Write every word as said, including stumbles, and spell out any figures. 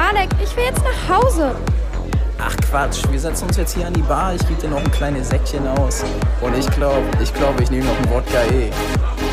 Malek, ich will jetzt nach Hause. Ach Quatsch, wir setzen uns jetzt hier an die Bar, ich gebe dir noch ein kleines Säckchen aus. Und ich glaube, ich glaube, ich nehme noch einen Wodka eh.